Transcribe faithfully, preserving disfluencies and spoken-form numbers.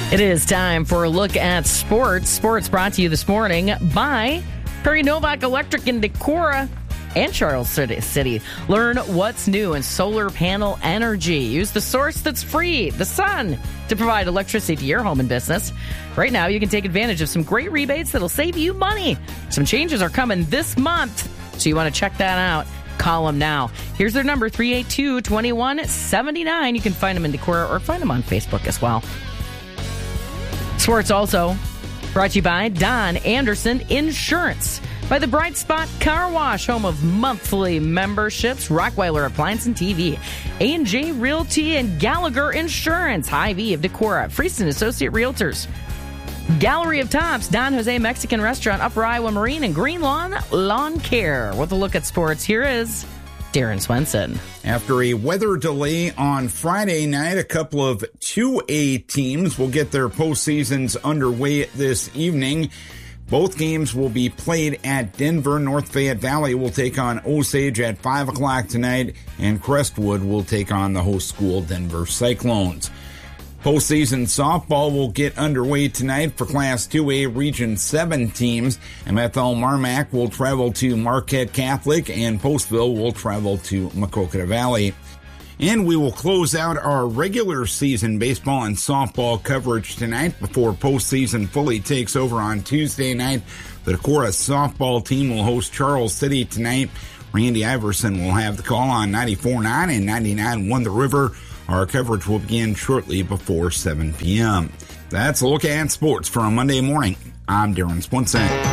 It is time for a look at sports. Sports brought to you this morning by Perry Novak Electric in Decorah and Charles City. Learn what's new in solar panel energy. Use the source that's free, the sun, to provide electricity to your home and business. Right now, you can take advantage of some great rebates that'll save you money. Some changes are coming this month, so you want to check that out. Call them now. Here's their number, three eight two, two one seven nine. You can find them in Decorah or find them on Facebook as well. Sports also brought to you by Don Anderson Insurance, by the Bright Spot Car Wash, home of monthly memberships, Rockweiler Appliance and T V, A and J Realty and Gallagher Insurance, Hy-Vee of Decorah, Friesen Associate Realtors, Gallery of Tops, Don Jose Mexican Restaurant, Upper Iowa Marine, and Green Lawn Lawn Care. With a look at sports, here is Darren Swenson. After a weather delay on Friday night, a couple of two A teams will get their postseasons underway this evening. Both games will be played at Denver. North Fayette Valley will take on Osage at five o'clock tonight, and Crestwood will take on the host school, Denver Cyclones. Postseason softball will get underway tonight for Class two A Region seven teams. M F L Marmac will travel to Marquette Catholic, and Postville will travel to Maquoketa Valley. And we will close out our regular season baseball and softball coverage tonight before postseason fully takes over on Tuesday night. The Decorah softball team will host Charles City tonight. Randy Iverson will have the call on ninety-four point nine and ninety-nine point one The River. Our coverage will begin shortly before seven p.m. That's a look at sports for a Monday morning. I'm Darren Swenson.